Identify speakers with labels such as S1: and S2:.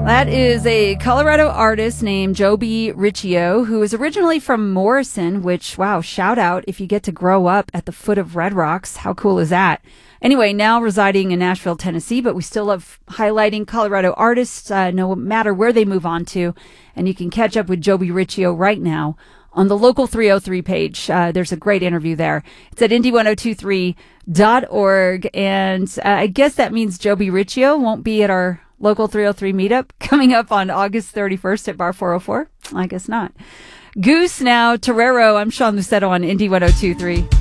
S1: That is a Colorado artist named Joby Riccio, who is originally from Morrison, which, wow, shout out if you get to grow up at the foot of Red Rocks. How cool is that? Anyway, now residing in Nashville, Tennessee, but we still love highlighting Colorado artists, no matter where they move on to. And you can catch up with Joby Riccio right now on the Local 303 page. There's a great interview there. It's at indy1023.org. And I guess that means Joby Riccio won't be at our Local 303 meetup coming up on August 31st at Bar 404? I guess not. Goose now, Torero. I'm Sean Lucetto on Indy 1023.